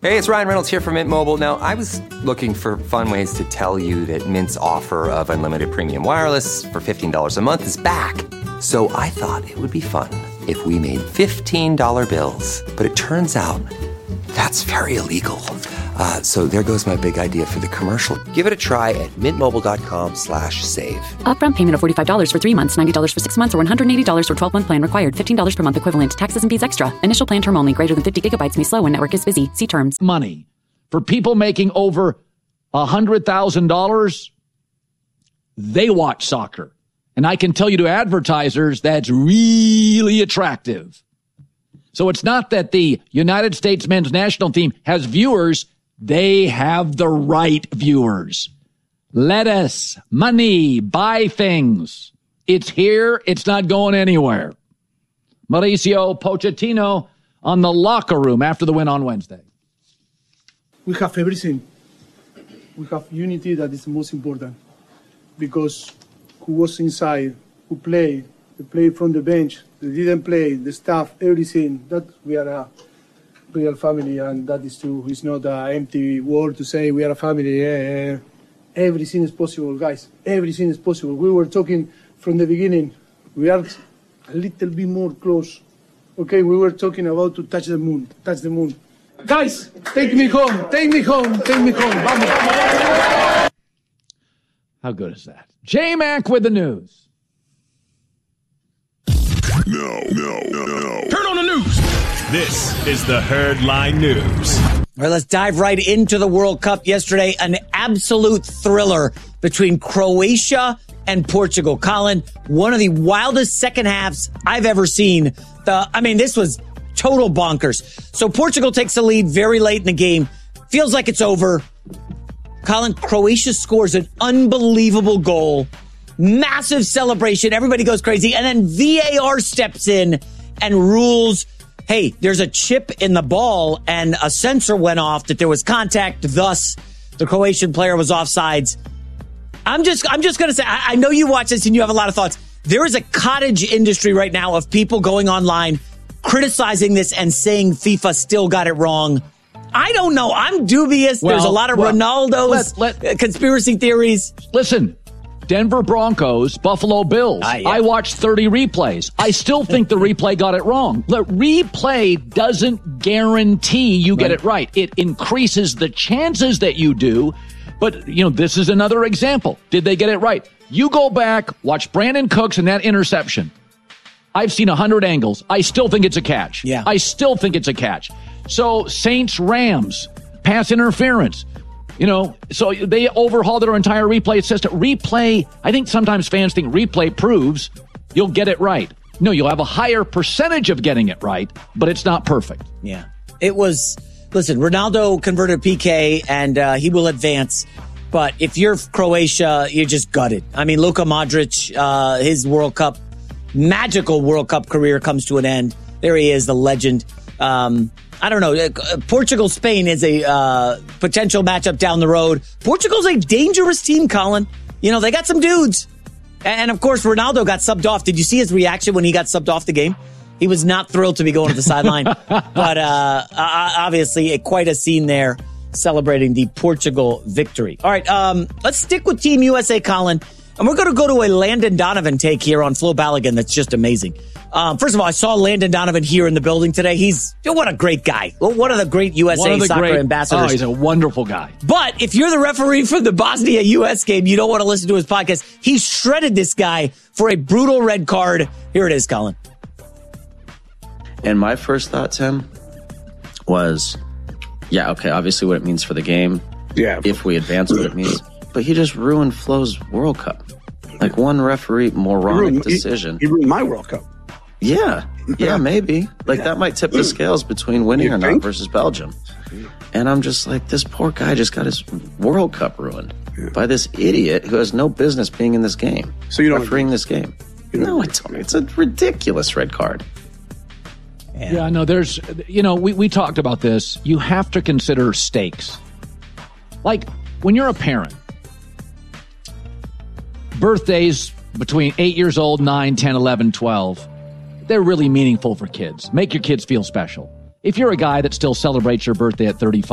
Hey, it's Ryan Reynolds here from Mint Mobile. Now, I was looking for fun ways to tell you that Mint's offer of unlimited premium wireless for $15 a month is back. So I thought it would be fun if we made $15 bills. But it turns out that's very illegal. So there goes my big idea for the commercial. Give it a try at mintmobile.com/save. Upfront payment of $45 for 3 months, $90 for 6 months, or $180 for 12-month plan required. $15 per month equivalent. Taxes and fees extra. Initial plan term only. Greater than 50 gigabytes may slow when network is busy. See terms. Money for people making over $100,000. They watch soccer. And I can tell you to advertisers, that's really attractive. So it's not that the United States men's national team has viewers. They have the right viewers. Lettuce, money, buy things. It's here. It's not going anywhere. Mauricio Pochettino on the locker room after the win on Wednesday. We have everything. We have unity, that is the most important. Because who was inside, who played, they played from the bench, they didn't play, the staff, everything. That we are a real family, and that is true. It's not an empty word to say we are a family. Everything is possible, guys. Everything is possible. We were talking from the beginning. We are a little bit more close. Okay, we were talking about to touch the moon. Guys, take me home. Vamos. How good is that? J-Mac with the news. No. Turn on the news. This is the Herdline News. All right, let's dive right into the World Cup yesterday. An absolute thriller between Croatia and Portugal. Colin, one of the wildest second halves I've ever seen. This was total bonkers. So Portugal takes the lead very late in the game. Feels like it's over. Colin, Croatia scores an unbelievable goal. Massive celebration. Everybody goes crazy. And then VAR steps in and rules, hey, there's a chip in the ball and a sensor went off that there was contact. Thus, the Croatian player was offsides. I'm just going to say, I know you watch this and you have a lot of thoughts. There is a cottage industry right now of people going online, criticizing this and saying FIFA still got it wrong. I don't know. I'm dubious. There's a lot of Ronaldo's conspiracy theories. Listen, Denver Broncos, Buffalo Bills. I watched 30 replays. I still think the replay got it wrong. The replay doesn't guarantee you get it right. It increases the chances that you do. But, this is another example. Did they get it right? You go back, watch Brandon Cooks and that interception. I've seen 100 angles. I still think it's a catch. Yeah. I still think it's a catch. So Saints-Rams, pass interference. So they overhauled their entire replay system. Replay, I think sometimes fans think replay proves you'll get it right. No, you'll have a higher percentage of getting it right, but it's not perfect. Yeah. It was, listen, Ronaldo converted PK and he will advance. But if you're Croatia, you're just gutted. I mean, Luka Modric, his magical World Cup career comes to an end. There he is, the legend. I don't know. Portugal-Spain is a potential matchup down the road. Portugal's a dangerous team, Colin. They got some dudes. And, of course, Ronaldo got subbed off. Did you see his reaction when he got subbed off the game? He was not thrilled to be going to the sideline. But obviously, quite a scene there celebrating the Portugal victory. All right, let's stick with Team USA, Colin. And we're going to go to a Landon Donovan take here on Flo Balogun that's just amazing. First of all, I saw Landon Donovan here in the building today. What a great guy. One of the great USA soccer ambassadors. Oh, he's a wonderful guy. But if you're the referee for the Bosnia-US game, you don't want to listen to his podcast. He shredded this guy for a brutal red card. Here it is, Colin. And my first thought, Tim, was, obviously what it means for the game. Yeah. If we advance, what it means. But he just ruined Flo's World Cup. Like one referee moronic decision. He ruined my World Cup. Yeah, maybe. That might tip the scales between winning or not versus Belgium. And I'm just like, this poor guy just got his World Cup ruined by this idiot who has no business being in this game. So you don't refereeing this game? No, it's a ridiculous red card. Yeah, no, there's, we talked about this. You have to consider stakes. Like when you're a parent, birthdays between 8 years old, 9, 10, 11, 12, they're really meaningful for kids. Make your kids feel special. If you're a guy that still celebrates your birthday at 35,